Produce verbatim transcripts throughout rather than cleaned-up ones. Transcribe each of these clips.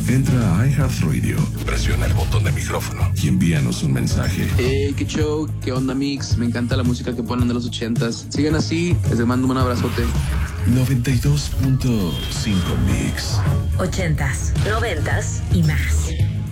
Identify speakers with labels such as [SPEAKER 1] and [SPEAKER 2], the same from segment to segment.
[SPEAKER 1] Entra a iHeartRadio, presiona el botón de micrófono y envíanos un mensaje.
[SPEAKER 2] Hey, qué show, qué onda, Mix. Me encanta la música que ponen de los ochentas. Sigan así, les mando un abrazote.
[SPEAKER 1] noventa y dos punto cinco Mix.
[SPEAKER 3] Ochentas, noventas y más.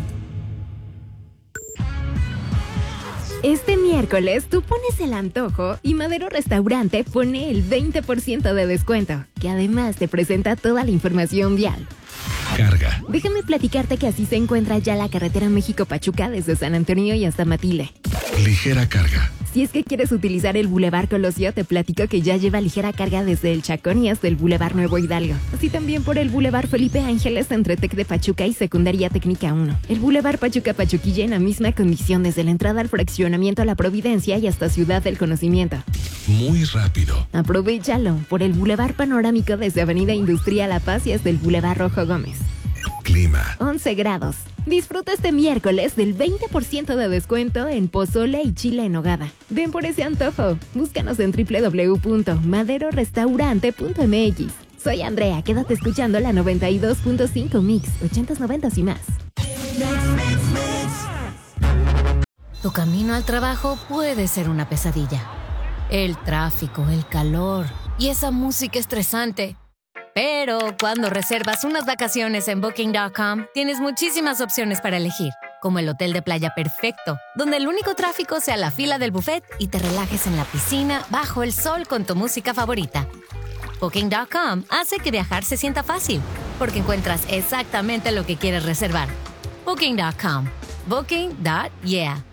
[SPEAKER 4] Este miércoles tú pones el antojo y Madero Restaurante pone el veinte por ciento de descuento, que además te presenta toda la información vial.
[SPEAKER 1] Carga.
[SPEAKER 4] Déjame platicarte que así se encuentra ya la carretera México-Pachuca desde San Antonio y hasta Matile.
[SPEAKER 1] Ligera carga.
[SPEAKER 4] Si es que quieres utilizar el Boulevard Colosio, te platico que ya lleva ligera carga desde el Chacón y hasta el Boulevard Nuevo Hidalgo. Así también por el Boulevard Felipe Ángeles entre Tec de Pachuca y Secundaria Técnica uno. El Boulevard Pachuca-Pachuquilla en la misma condición desde la entrada al fraccionamiento a La Providencia y hasta Ciudad del Conocimiento.
[SPEAKER 1] Muy rápido.
[SPEAKER 4] Aprovechalo por el Boulevard Panorámico desde Avenida Industrial La Paz y hasta el Boulevard Rojo Gómez.
[SPEAKER 1] Clima.
[SPEAKER 4] once grados. Disfruta este miércoles del veinte por ciento de descuento en pozole y chile en nogada. Ven por ese antojo. Búscanos en doble u doble u doble u punto madero restaurante punto m x. Soy Andrea, quédate escuchando la noventa y dos punto cinco Mix, ochentas, noventas y más.
[SPEAKER 5] Tu camino al trabajo puede ser una pesadilla. El tráfico, el calor y esa música estresante. Pero cuando reservas unas vacaciones en Booking punto com, tienes muchísimas opciones para elegir, como el hotel de playa perfecto, donde el único tráfico sea la fila del buffet y te relajes en la piscina bajo el sol con tu música favorita. Booking punto com hace que viajar se sienta fácil, porque encuentras exactamente lo que quieres reservar. Booking punto com. Booking. Yeah.